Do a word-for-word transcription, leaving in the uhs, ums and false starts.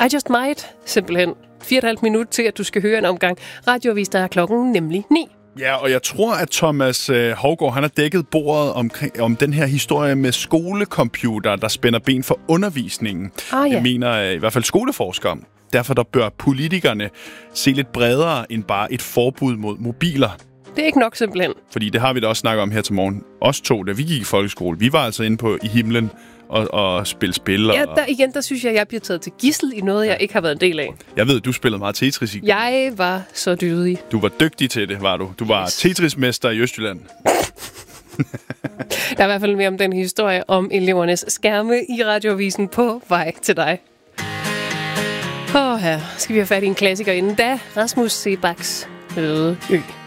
I just might, simpelthen. Fire og et halvt minut til, at du skal høre en omgang radioavis, der er klokken nemlig ni. Ja, og jeg tror, at Thomas øh, Hougaard, han har dækket bordet omkring, om den her historie med skolecomputer, der spænder ben for undervisningen. Ah, ja. Jeg mener øh, i hvert fald skoleforskere. Derfor der bør politikerne se lidt bredere end bare et forbud mod mobiler. Det er ikke nok, simpelthen. Fordi det har vi da også snakket om her til morgen. Os to, da vi gik i folkeskole, vi var altså inde på i himlen og, og spille spil. Og, Ja, der, igen, der synes jeg, at jeg bliver taget til gidsel i noget, jeg ikke har været en del af. Jeg ved, du spillede meget Tetris i. Jeg var så dydig. Du var dygtig til det, var du. Du var Tetris-mester i Østjylland. Der er i hvert fald mere om den historie om elevernes skærme i radioavisen på vej til dig. Åh, her skal vi have fat i en klassiker inden da. Rasmus Seebachs Øde Ø.